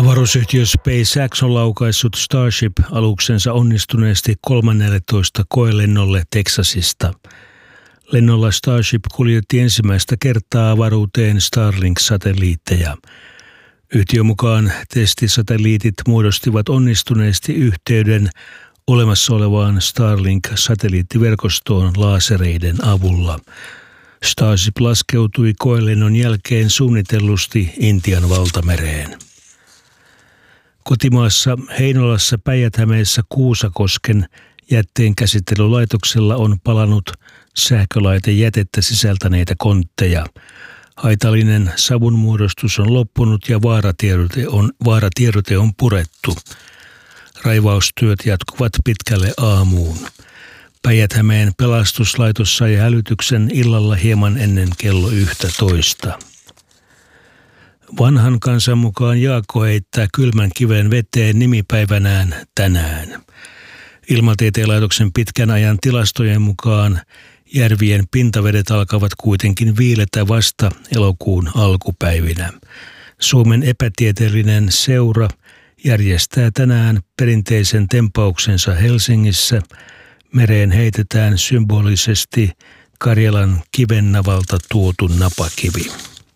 Avaruusyhtiö SpaceX on laukaissut Starship-aluksensa onnistuneesti 13 koelennolle Teksasista. Lennolla Starship kuljetti ensimmäistä kertaa avaruuteen Starlink-satelliitteja. Yhtiön mukaan testisatelliitit muodostivat onnistuneesti yhteyden olemassa olevaan Starlink-satelliittiverkostoon laasereiden avulla. Starship laskeutui koelennon jälkeen suunnitellusti Intian valtamereen. Kotimaassa Heinolassa, Päijät-Hämeessä Kuusakosken jätteenkäsittelylaitoksella on palanut sähkölaitejätettä sisältäneitä kontteja. Haitallinen savunmuodostus on loppunut ja vaaratiedote on purettu. Raivaustyöt jatkuvat pitkälle aamuun. Päijät-Hämeen pelastuslaitos sai hälytyksen illalla hieman ennen kello 11. Vanhan kansan mukaan Jaakko heittää kylmän kiven veteen nimipäivänään tänään. Ilmatieteen laitoksen pitkän ajan tilastojen mukaan järvien pintavedet alkavat kuitenkin viiletä vasta elokuun alkupäivinä. Suomen epätieteellinen seura järjestää tänään perinteisen tempauksensa Helsingissä. Mereen heitetään symbolisesti Karjalan kivennavalta tuotu napakivi.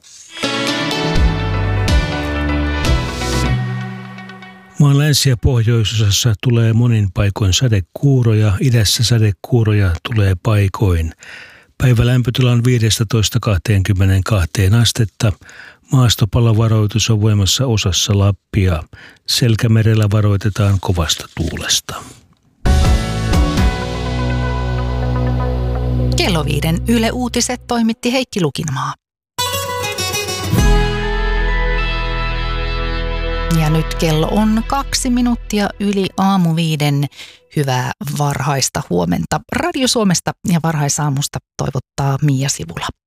Maan länsi- ja pohjoisosassa tulee monin paikoin sadekuuroja, idässä sadekuuroja tulee paikoin. Päivälämpötila on 15–22 astetta. Maastopalovaroitus on voimassa osassa Lappia. Selkämerellä varoitetaan kovasta tuulesta. Kello 5 Yle Uutiset toimitti Heikki Lukinmaa. Ja nyt kello on 2 minuuttia yli aamu 5. Hyvää varhaista huomenta. Radio Suomesta ja varhaisaamusta toivottaa Mia Sivula.